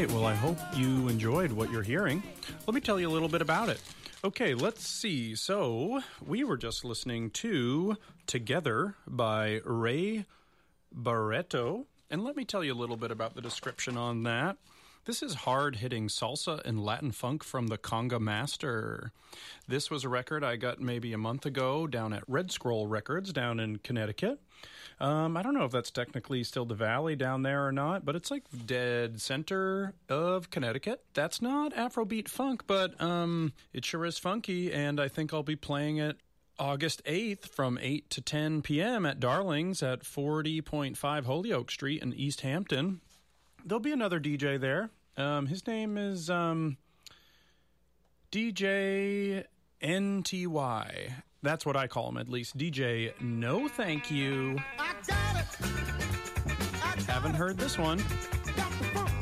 right, well, I hope you enjoyed what you're hearing. Let me tell you a little bit about it. Okay, let's see. So, we were just listening to Together by Ray Barretto. And let me tell you a little bit about the description on that. This is hard-hitting salsa and Latin funk from the Conga Master. This was a record I got maybe a month ago down at Red Scroll Records down in Connecticut. I don't know if that's technically still the Valley down there or not, but it's like dead center of Connecticut. That's not Afrobeat funk, but it sure is funky, and I think I'll be playing it August 8th from 8 to 10 p.m. at Darling's at 40.5 Holyoke Street in East Hampton. There'll be another DJ there. His name is DJ NTY. That's what I call him, at least. DJ No Thank You. Haven't heard this one.